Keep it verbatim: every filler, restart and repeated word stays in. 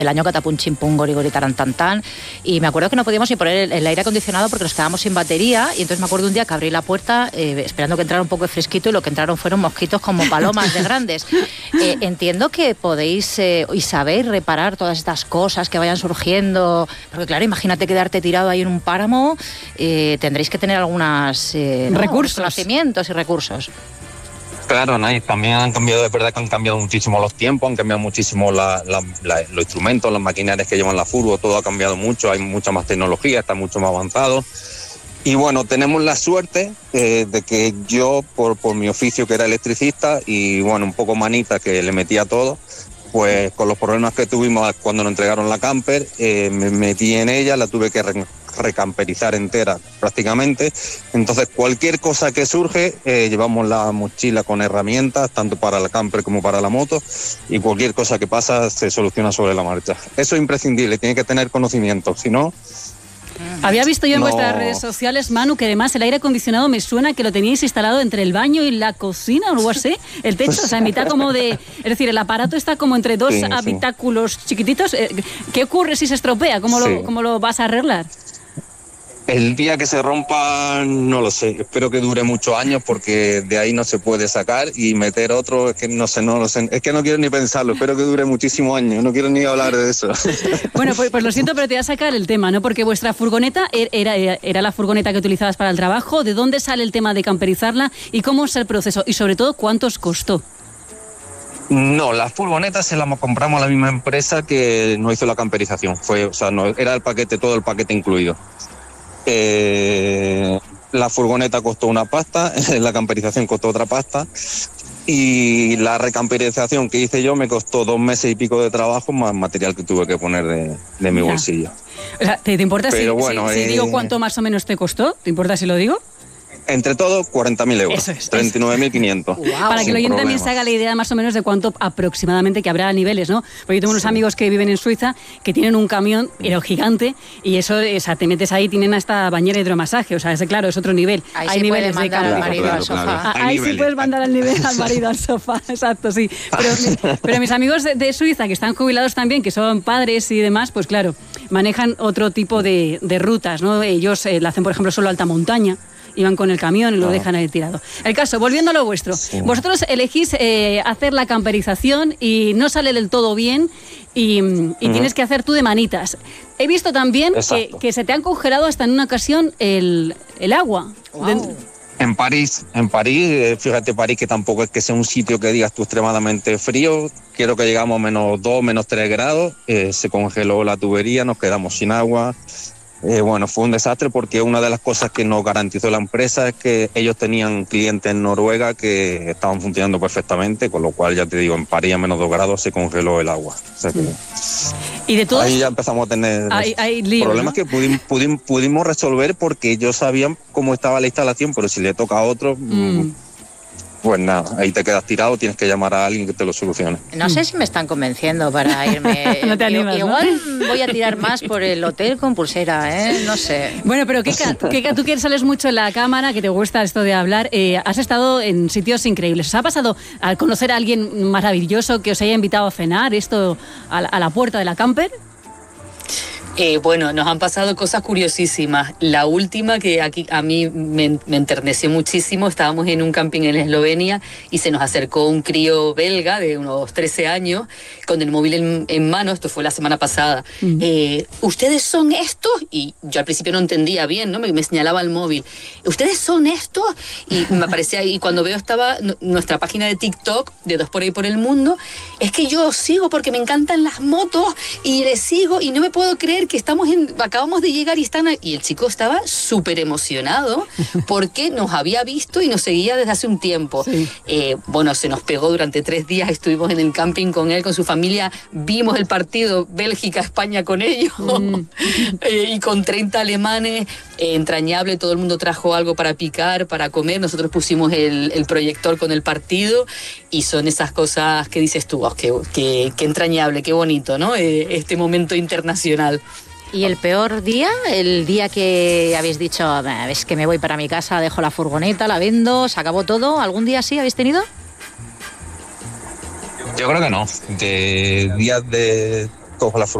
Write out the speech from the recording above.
el año catapum chimpum gori gori taran tan tan, y me acuerdo que no podíamos ni poner el, el aire acondicionado porque nos quedábamos sin batería, y entonces me acuerdo un día que abrí la puerta eh, esperando que entrara un poco de fresquito, y lo que entraron fueron mosquitos como palomas de grandes. Eh, entiendo que podéis eh, y sabéis reparar todas estas cosas que vayan surgiendo, porque claro, imagínate quedarte tirado ahí en un páramo, eh, tendréis que tener algunos eh, ¿no? recursos, conocimientos y recursos. Claro, ¿no? Y también han cambiado, es verdad que han cambiado muchísimo los tiempos, han cambiado muchísimo la, la, la, los instrumentos, las maquinarias que llevan la furgo, todo ha cambiado mucho, hay mucha más tecnología, está mucho más avanzado. Y bueno, tenemos la suerte eh, de que yo, por, por mi oficio que era electricista y bueno, un poco manita que le metía todo, pues con los problemas que tuvimos cuando nos entregaron la camper, eh, me metí en ella, la tuve que re- recamperizar entera prácticamente. Entonces cualquier cosa que surge, eh, llevamos la mochila con herramientas, tanto para la camper como para la moto, y cualquier cosa que pasa se soluciona sobre la marcha. Eso es imprescindible, tiene que tener conocimiento, si no... Había visto yo en no. vuestras redes sociales, Manu, que además el aire acondicionado me suena que lo teníais instalado entre el baño y la cocina o algo así, el techo, o sea, en mitad como de... Es decir, el aparato está como entre dos sí, habitáculos sí. chiquititos. ¿Qué ocurre si se estropea? ¿Cómo, sí. lo, ¿Cómo lo vas a arreglar? El día que se rompa, no lo sé. Espero que dure muchos años porque de ahí no se puede sacar y meter otro, es que no sé, no lo sé. Es que no quiero ni pensarlo. Espero que dure muchísimos años. No quiero ni hablar de eso. Bueno, pues, pues lo siento, pero te voy a sacar el tema, ¿no? Porque vuestra furgoneta era, era, era la furgoneta que utilizabas para el trabajo. ¿De dónde sale el tema de camperizarla y cómo es el proceso? Y sobre todo, ¿cuánto os costó? No, las furgonetas se las compramos a la misma empresa que nos hizo la camperización. Fue, o sea, no, era el paquete, todo el paquete incluido. Eh, la furgoneta costó una pasta, la camperización costó otra pasta y la recamperización que hice yo me costó dos meses y pico de trabajo más material que tuve que poner de, de mi bolsillo. O sea, ¿te, te importa Pero si, bueno, si, si eh, digo cuánto más o menos te costó? ¿Te importa si lo digo? Entre todo, cuarenta mil euros, eso es, treinta y nueve mil quinientos. Wow. Para que el oyente también se haga la idea más o menos de cuánto aproximadamente que habrá niveles, ¿no? Porque yo tengo unos sí. amigos que viven en Suiza que tienen un camión, pero gigante, y eso, o sea, te metes ahí, tienen hasta bañera de hidromasaje, o sea, ese, claro, es otro nivel. Ahí Hay sí niveles puedes mandar de al marido claro, al sofá. claro. Ah, ahí niveles. Sí puedes mandar al, nivel, al marido al sofá, exacto, sí. Pero, pero mis amigos de, de Suiza, que están jubilados también, que son padres y demás, pues claro, manejan otro tipo de, de rutas, ¿no? Ellos eh, la hacen, por ejemplo, solo alta montaña, y van con el camión y lo dejan ahí tirado. El caso, volviendo a lo vuestro, sí. vosotros elegís eh, hacer la camperización y no sale del todo bien y, y uh-huh. tienes que hacer tú de manitas. He visto también que, que se te han congelado hasta en una ocasión el, el agua. Wow. De... En París, en París, fíjate París que tampoco es que sea un sitio que digas tú extremadamente frío, quiero que llegamos a menos dos, menos tres grados, eh, se congeló la tubería, nos quedamos sin agua. Eh, bueno, fue un desastre porque una de las cosas que nos garantizó la empresa es que ellos tenían clientes en Noruega que estaban funcionando perfectamente, con lo cual ya te digo, en París a menos dos grados se congeló el agua. O sea que ¿Y de todos? Ahí ya empezamos a tener hay, hay lío, problemas, ¿no? que pudimos, pudimos, pudimos resolver porque ellos sabían cómo estaba la instalación, pero si le toca a otro... Mm. Pues nada, ahí te quedas tirado, tienes que llamar a alguien que te lo solucione. No sé si me están convenciendo para irme. No te animas, Igual ¿no? voy a tirar más por el hotel con pulsera, ¿eh? No sé. Bueno, pero Kika, Kika, tú que sales mucho en la cámara, que te gusta esto de hablar, eh, has estado en sitios increíbles. ¿Os ha pasado al conocer a alguien maravilloso que os haya invitado a cenar esto a, a la puerta de la camper? Eh, bueno, nos han pasado cosas curiosísimas. La última que aquí a mí me, me enterneció muchísimo, estábamos en un camping en Eslovenia y se nos acercó un crío belga de unos trece años con el móvil en, en mano, esto fue la semana pasada. Uh-huh. Eh, ¿Ustedes son estos? Y yo al principio no entendía bien, ¿no? Me, me señalaba el móvil. ¿Ustedes son estos? Y me aparecía, y cuando veo estaba n- nuestra página de TikTok, de Dos por ahí por el mundo, es que yo os sigo porque me encantan las motos y les sigo y no me puedo creer que estamos en, acabamos de llegar y están ahí. Y el chico estaba súper emocionado porque nos había visto y nos seguía desde hace un tiempo. Sí. Eh, bueno, se nos pegó durante tres días, estuvimos en el camping con él, con su familia, vimos el partido Bélgica-España con ellos mm. eh, y con treinta alemanes, eh, entrañable, todo el mundo trajo algo para picar, para comer, nosotros pusimos el, el proyector con el partido y son esas cosas que dices tú, oh, qué, qué, qué entrañable, qué bonito, ¿no? Eh, este momento internacional. ¿Y el peor día? El día que habéis dicho, ves que me voy para mi casa, dejo la furgoneta, la vendo, se acabó todo. ¿Algún día así habéis tenido? Yo creo que no. De días de cojo la